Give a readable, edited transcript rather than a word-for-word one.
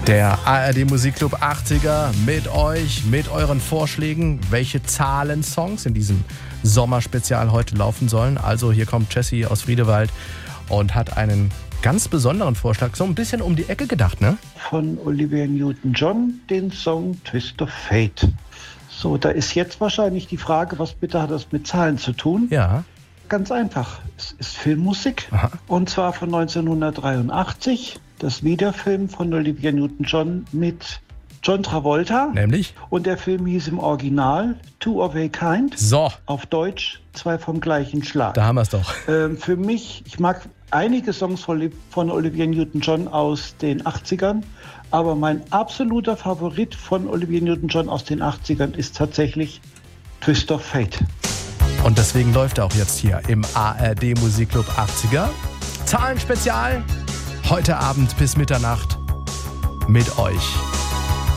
Der ARD Musikclub 80er mit euch, mit euren Vorschlägen, welche Zahlensongs in diesem Sommerspezial heute laufen sollen. Also hier kommt Jessie aus Friedewald und hat einen ganz besonderen Vorschlag, so ein bisschen um die Ecke gedacht, ne? Von Olivia Newton-John, den Song Twist of Fate. So, da ist jetzt wahrscheinlich die Frage, was bitte hat das mit Zahlen zu tun? Ja. Ganz einfach, es ist Filmmusik. Aha. Und zwar von 1983, das Wiederfilm von Olivia Newton-John mit John Travolta. Nämlich? Und der Film hieß im Original Two of a Kind. So. Auf Deutsch, zwei vom gleichen Schlag. Da haben wir es doch. Für mich, ich mag einige Songs von Olivia Newton-John aus den 80ern, aber mein absoluter Favorit von Olivia Newton-John aus den 80ern ist tatsächlich Twist of Fate. Und deswegen läuft er auch jetzt hier im ARD Musikclub 80er. Zahlenspezial, heute Abend bis Mitternacht mit euch.